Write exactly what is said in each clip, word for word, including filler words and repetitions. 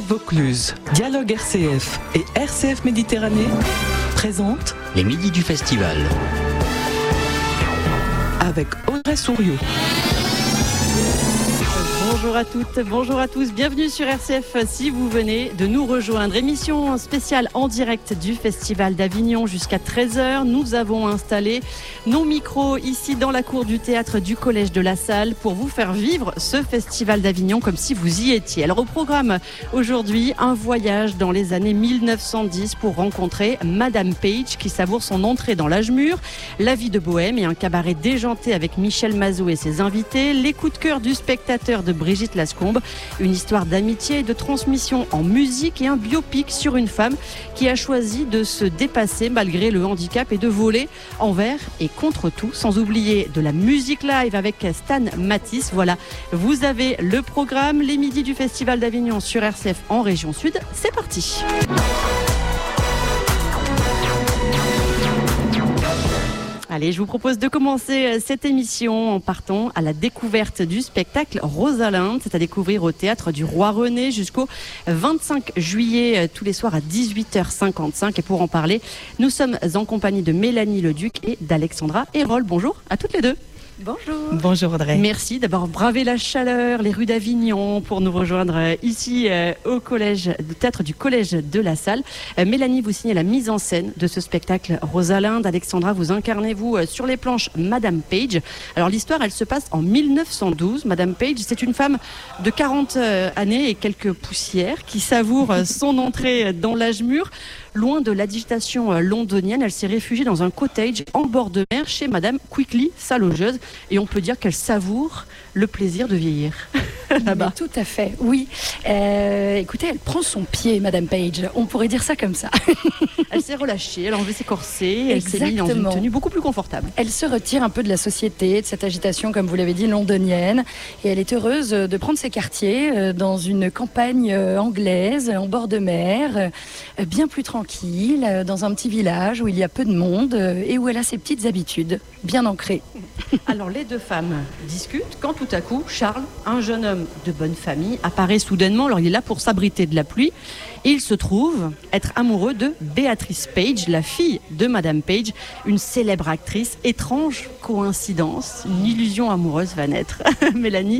Vaucluse, Dialogue R C F et R C F Méditerranée présentent les midis du festival avec Audrey Souriau. Bonjour à toutes, bonjour à tous, bienvenue sur R C F si vous venez de nous rejoindre. Émission spéciale en direct du Festival d'Avignon jusqu'à treize heures. Nous avons installé nos micros ici dans la cour du théâtre du Collège de la Salle pour vous faire vivre ce Festival d'Avignon comme si vous y étiez. Alors au programme aujourd'hui, un voyage dans les années mille neuf cent dix pour rencontrer Madame Page qui savoure son entrée dans l'âge mûr, la vie de bohème et un cabaret déjanté avec Michel Mazot et ses invités, les coups de cœur du spectateur de Brigitte Lascombe, une histoire d'amitié et de transmission en musique et un biopic sur une femme qui a choisi de se dépasser malgré le handicap et de voler envers et contre tout, sans oublier de la musique live avec Stan Matisse. Voilà, vous avez le programme, les midis du Festival d'Avignon sur R C F en région Sud. C'est parti. Allez, je vous propose de commencer cette émission en partant à la découverte du spectacle Rosalinde. C'est à découvrir au Théâtre du Roi René jusqu'au vingt-cinq juillet, tous les soirs à dix-huit heures cinquante-cinq. Et pour en parler, nous sommes en compagnie de Mélanie Leduc et d'Alexandra Hérol. Bonjour à toutes les deux. Bonjour. Bonjour Audrey. Merci d'avoir bravé la chaleur, les rues d'Avignon pour nous rejoindre ici euh, au collège, au théâtre du Collège de la Salle. Euh, Mélanie, vous signez la mise en scène de ce spectacle Rosalinde. Alexandra, vous incarnez vous euh, sur les planches Madame Page. Alors l'histoire, elle se passe en mille neuf cent douze. Madame Page, c'est une femme de quarante euh, années et quelques poussières qui savoure euh, son entrée dans l'âge mûr. Loin de l'agitation londonienne, elle s'est réfugiée dans un cottage en bord de mer chez Madame Quickly, sa logeuse. Et on peut dire qu'elle savoure le plaisir de vieillir là-bas. Tout à fait, oui. Euh, écoutez, elle prend son pied, Madame Page. On pourrait dire ça comme ça. Elle s'est relâchée, elle a enlevé ses corsets, elle s'est mise dans une tenue beaucoup plus confortable. Elle se retire un peu de la société, de cette agitation, comme vous l'avez dit, londonienne. Et elle est heureuse de prendre ses quartiers dans une campagne anglaise, en bord de mer, bien plus tranquille, dans un petit village où il y a peu de monde et où elle a ses petites habitudes bien ancrées. Alors les deux femmes discutent quand tout à coup Charles, un jeune homme de bonne famille, apparaît soudainement. Alors il est là pour s'abriter de la pluie et il se trouve être amoureux de Béatrice Page, la fille de Madame Page, une célèbre actrice. Étrange coïncidence, une illusion amoureuse va naître. Mélanie,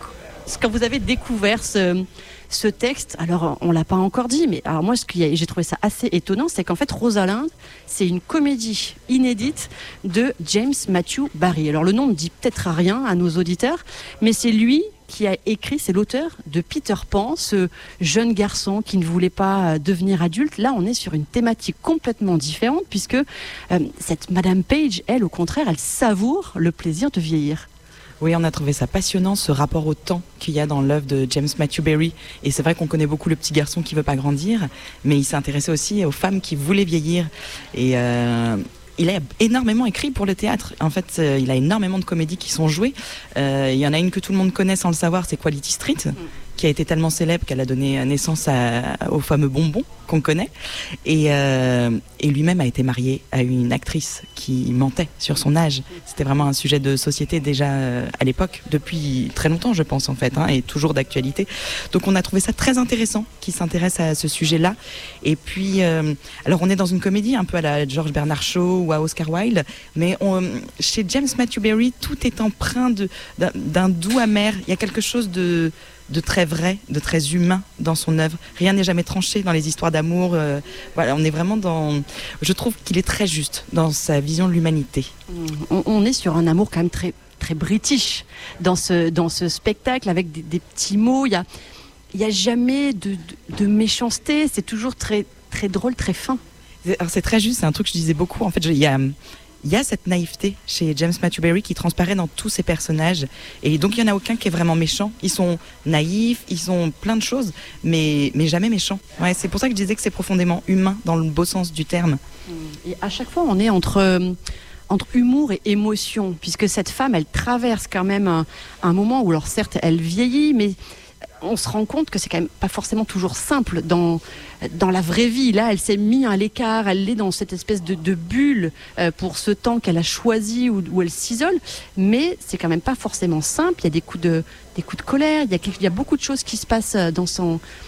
quand vous avez découvert ce... Ce texte, alors on l'a pas encore dit, mais alors moi ce que j'ai trouvé ça assez étonnant, c'est qu'en fait Rosalinde, c'est une comédie inédite de James Matthew Barrie. Alors le nom ne dit peut-être rien à nos auditeurs, mais c'est lui qui a écrit, c'est l'auteur de Peter Pan, ce jeune garçon qui ne voulait pas devenir adulte. Là, on est sur une thématique complètement différente, puisque euh, cette Madame Page, elle, au contraire, elle savoure le plaisir de vieillir. Oui, on a trouvé ça passionnant, ce rapport au temps qu'il y a dans l'œuvre de James Matthew Barrie. Et c'est vrai qu'on connaît beaucoup le petit garçon qui veut pas grandir, mais il s'est intéressé aussi aux femmes qui voulaient vieillir. Et euh, il a énormément écrit pour le théâtre. En fait, euh, il a énormément de comédies qui sont jouées. Euh, il y en a une que tout le monde connaît sans le savoir, c'est Quality Street, mm. qui a été tellement célèbre qu'elle a donné naissance à, au fameux bonbon qu'on connaît. Et, euh, et lui-même a été marié à une actrice qui mentait sur son âge. C'était vraiment un sujet de société déjà euh, à l'époque, depuis très longtemps je pense en fait, hein, et toujours d'actualité. Donc on a trouvé ça très intéressant qu'il s'intéresse à ce sujet-là. Et puis, euh, alors on est dans une comédie un peu à la George Bernard Shaw ou à Oscar Wilde, mais on, chez James Matthew Barrie, tout est empreint de, d'un, d'un doux amer. Il y a quelque chose de... de très vrai, de très humain dans son œuvre. Rien n'est jamais tranché dans les histoires d'amour. Euh, voilà, on est vraiment dans... Je trouve qu'il est très juste dans sa vision de l'humanité. On, on est sur un amour quand même très, très british dans ce, dans ce spectacle, avec des, des petits mots. Il y a, il y a jamais de, de, de méchanceté. C'est toujours très, très drôle, très fin. Alors c'est très juste, c'est un truc que je disais beaucoup. En fait, je, il y a... Il y a cette naïveté chez James Matthew Barrie qui transparaît dans tous ses personnages. Et donc, il n'y en a aucun qui est vraiment méchant. Ils sont naïfs, ils sont plein de choses, mais, mais jamais méchants. Ouais, c'est pour ça que je disais que c'est profondément humain, dans le beau sens du terme. Et à chaque fois, on est entre... entre humour et émotion, puisque cette femme, elle traverse quand même un, un moment où, alors certes, elle vieillit, mais on se rend compte que c'est quand même pas forcément toujours simple dans, dans la vraie vie. Là, elle s'est mise à l'écart, elle est dans cette espèce de, de bulle euh, pour ce temps qu'elle a choisi, où, où elle s'isole, mais c'est quand même pas forcément simple. Il y a des coups de, des coups de colère, il y a, il y a beaucoup de choses qui se passent dans son...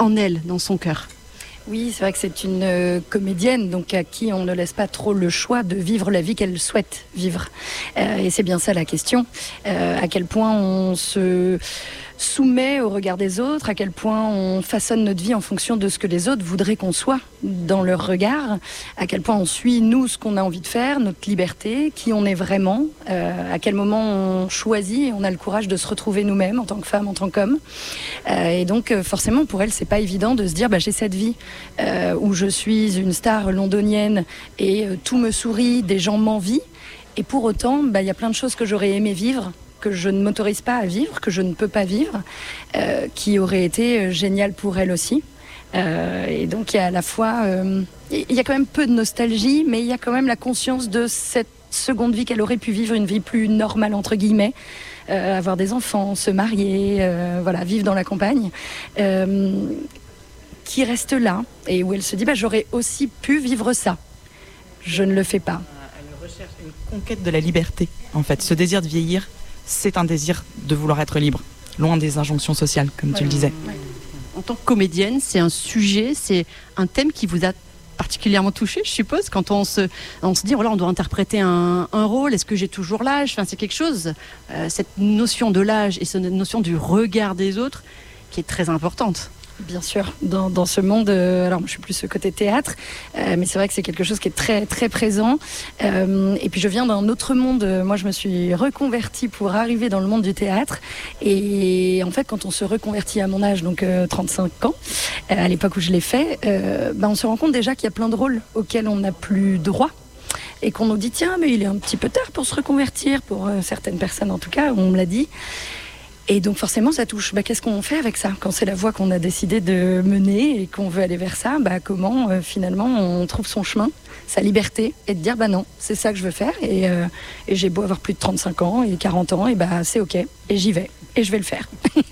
en elle, dans son cœur. Oui, c'est vrai que c'est une euh, comédienne, donc à qui on ne laisse pas trop le choix de vivre la vie qu'elle souhaite vivre. Euh, et c'est bien ça la question. Euh, à quel point on se soumet au regard des autres, à quel point on façonne notre vie en fonction de ce que les autres voudraient qu'on soit dans leur regard, à quel point on suit, nous, ce qu'on a envie de faire, notre liberté, qui on est vraiment, euh, à quel moment on choisit et on a le courage de se retrouver nous-mêmes en tant que femme, en tant qu'homme. Euh, et donc, forcément, pour elle, c'est pas évident de se dire, bah, j'ai cette vie euh, où je suis une star londonienne et euh, tout me sourit, des gens m'envient. Et pour autant, bah, y a plein de choses que j'aurais aimé vivre, que je ne m'autorise pas à vivre, que je ne peux pas vivre, euh, qui auraient été géniales pour elle aussi. Euh, et donc il y a à la fois, euh, il y a quand même peu de nostalgie, mais il y a quand même la conscience de cette seconde vie qu'elle aurait pu vivre, une vie plus normale entre guillemets, euh, avoir des enfants, se marier, euh, voilà, vivre dans la campagne, euh, qui reste là et où elle se dit bah, j'aurais aussi pu vivre ça. Je ne le fais pas. Elle recherche une conquête de la liberté, en fait, ce désir de vieillir. C'est un désir de vouloir être libre, loin des injonctions sociales, comme ouais, tu le disais. Ouais. En tant que comédienne, c'est un sujet, c'est un thème qui vous a particulièrement touché, je suppose, quand on se, on se dit, voilà, on doit interpréter un, un rôle, est-ce que j'ai toujours l'âge ? Enfin, c'est quelque chose, euh, cette notion de l'âge et cette notion du regard des autres qui est très importante. Bien sûr, dans, dans ce monde, euh, alors je suis plus ce côté théâtre, euh, mais c'est vrai que c'est quelque chose qui est très très présent. Euh, et puis je viens d'un autre monde. Moi, je me suis reconvertie pour arriver dans le monde du théâtre. Et en fait, quand on se reconvertit à mon âge, donc euh, trente-cinq ans, euh, à l'époque où je l'ai fait, euh, ben, on se rend compte déjà qu'il y a plein de rôles auxquels on n'a plus droit. Et qu'on nous dit tiens, mais il est un petit peu tard pour se reconvertir, pour euh, certaines personnes en tout cas, on me l'a dit. Et donc forcément ça touche. Bah, qu'est-ce qu'on fait avec ça quand c'est la voie qu'on a décidé de mener et qu'on veut aller vers ça, bah, comment euh, finalement on trouve son chemin, sa liberté et de dire bah non, c'est ça que je veux faire et, euh, et j'ai beau avoir plus de trente-cinq ans et quarante ans et bah c'est ok et j'y vais et je vais le faire.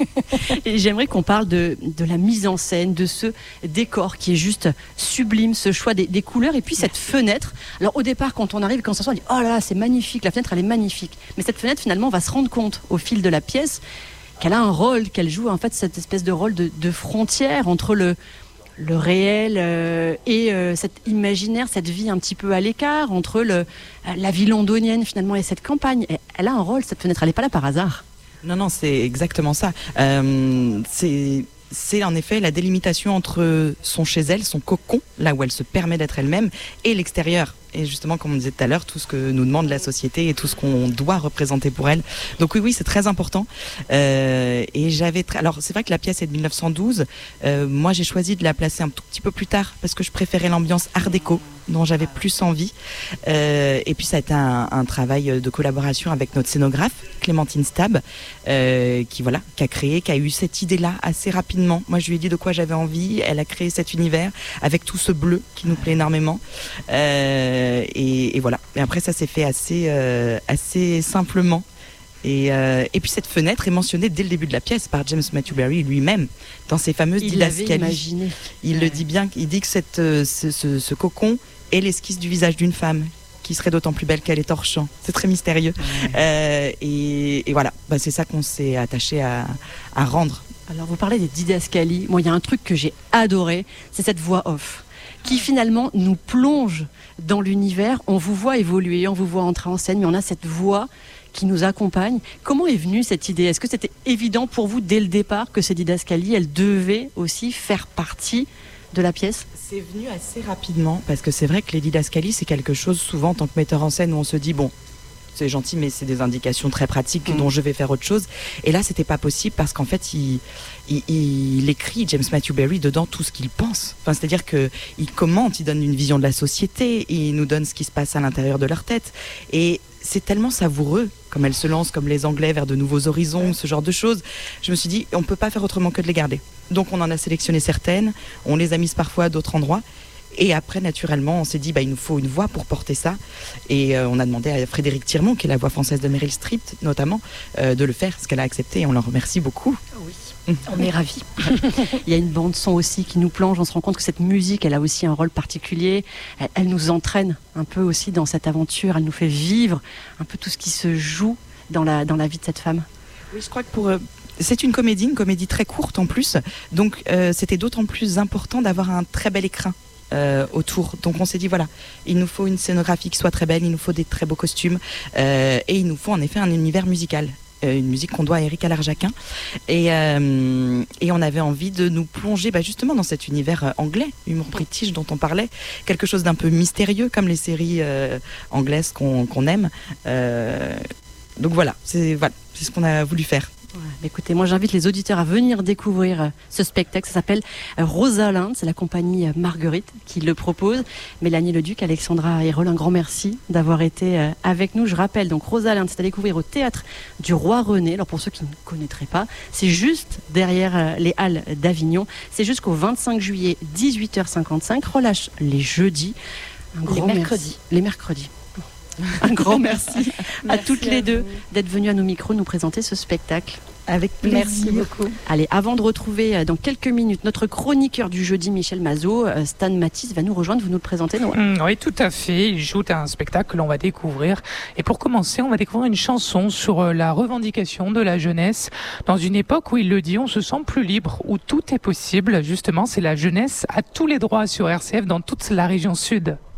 Et j'aimerais qu'on parle de, de la mise en scène, de ce décor qui est juste sublime, ce choix des, des couleurs et puis cette fenêtre. Alors au départ quand on arrive, quand on s'assoit, on dit oh là là c'est magnifique, la fenêtre elle est magnifique. Mais cette fenêtre finalement on va se rendre compte au fil de la pièce qu'elle a un rôle, qu'elle joue en fait cette espèce de rôle de, de frontière entre le, le réel euh, et euh, cet imaginaire, cette vie un petit peu à l'écart, entre le, la vie londonienne finalement et cette campagne. Et elle a un rôle, cette fenêtre, elle n'est pas là par hasard. Non, non, c'est exactement ça. Euh, c'est... C'est en effet la délimitation entre son chez elle, son cocon, là où elle se permet d'être elle-même, et l'extérieur. Et justement, comme on disait tout à l'heure, tout ce que nous demande la société et tout ce qu'on doit représenter pour elle. Donc oui, oui, c'est très important. Euh, et j'avais, tra- alors c'est vrai que la pièce est de dix-neuf cent douze. Euh, moi, j'ai choisi de la placer un tout petit peu plus tard parce que je préférais l'ambiance art déco, dont j'avais plus envie. Euh, et puis ça a été un, un travail de collaboration avec notre scénographe Clémentine Stab, euh, qui voilà, qui a créé, qui a eu cette idée-là assez rapidement. Moi, je lui ai dit de quoi j'avais envie. Elle a créé cet univers avec tout ce bleu qui nous plaît énormément. Euh, Et, et voilà. Et après, ça s'est fait assez, euh, assez simplement. Et, euh, et puis cette fenêtre est mentionnée dès le début de la pièce par James Matthew Barrie lui-même dans ses fameuses il didascalies. Il ouais. le dit bien. Il dit que cette, euh, ce, ce, ce cocon est l'esquisse du visage d'une femme qui serait d'autant plus belle qu'elle est torchant. C'est très mystérieux. Ouais. Euh, et, et voilà. Bah, c'est ça qu'on s'est attaché à, à rendre. Alors vous parlez des didascalies. Moi, il y a un truc que j'ai adoré, c'est cette voix off qui finalement nous plonge dans l'univers. On vous voit évoluer, on vous voit entrer en scène, mais on a cette voix qui nous accompagne. Comment est venue cette idée ? Est-ce que c'était évident pour vous dès le départ que ces didascalies, elles devaient aussi faire partie de la pièce ? C'est venu assez rapidement, parce que c'est vrai que les didascalies, c'est quelque chose souvent en tant que metteur en scène où on se dit, bon, c'est gentil, mais c'est des indications très pratiques mmh. dont je vais faire autre chose. Et là, c'était pas possible parce qu'en fait, il, il, il écrit, James Matthew Barrie, dedans tout ce qu'il pense. Enfin, c'est-à-dire qu'il commente, il donne une vision de la société, il nous donne ce qui se passe à l'intérieur de leur tête. Et c'est tellement savoureux, comme elle se lance, comme les Anglais, vers de nouveaux horizons, ce genre de choses. Je me suis dit, on peut pas faire autrement que de les garder. Donc, on en a sélectionné certaines, on les a mises parfois à d'autres endroits. Et après, naturellement, on s'est dit, bah, il nous faut une voix pour porter ça. Et euh, on a demandé à Frédéric Tirmont, qui est la voix française de Meryl Streep, notamment, euh, de le faire, ce qu'elle a accepté. Et on l'en remercie beaucoup. Oui, on est ravis. Il y a une bande-son aussi qui nous plonge. On se rend compte que cette musique, elle a aussi un rôle particulier. Elle, elle nous entraîne un peu aussi dans cette aventure. Elle nous fait vivre un peu tout ce qui se joue dans la, dans la vie de cette femme. Oui, je crois que pour... Euh... c'est une comédie, une comédie très courte en plus. Donc euh, c'était d'autant plus important d'avoir un très bel écrin euh, autour. Donc on s'est dit voilà, il nous faut une scénographie qui soit très belle, il nous faut des très beaux costumes euh, et il nous faut en effet un univers musical. Une musique qu'on doit à Éric Alarjaquin et, euh, et on avait envie de nous plonger bah, justement dans cet univers anglais, humour british dont on parlait, quelque chose d'un peu mystérieux comme les séries euh, anglaises qu'on, qu'on aime. Euh, donc voilà, c'est, voilà, c'est ce qu'on a voulu faire. Ouais, écoutez, moi j'invite les auditeurs à venir découvrir ce spectacle. Ça s'appelle Rosalind, c'est la compagnie Marguerite qui le propose. Mélanie Leduc, Alexandra Hérol, un grand merci d'avoir été avec nous. Je rappelle donc Rosalind, c'est à découvrir au Théâtre du Roi René. Alors pour ceux qui ne connaîtraient pas, c'est juste derrière les Halles d'Avignon. C'est jusqu'au vingt-cinq juillet, dix-huit heures cinquante-cinq. Relâche les jeudis. Un grand les mercredis. Merci. Les mercredis. Un grand merci, merci à toutes les deux vous. d'être venues à nos micros nous présenter ce spectacle. Avec plaisir. Merci beaucoup. Allez, avant de retrouver dans quelques minutes notre chroniqueur du jeudi, Michel Mazot, Stan Matisse va nous rejoindre. Vous nous le présentez, Noah ? mmh, Oui, tout à fait. Il joue à un spectacle que l'on va découvrir. Et pour commencer, on va découvrir une chanson sur la revendication de la jeunesse. Dans une époque où il le dit, on se sent plus libre, où tout est possible. Justement, c'est la jeunesse à tous les droits sur R C F dans toute la région sud.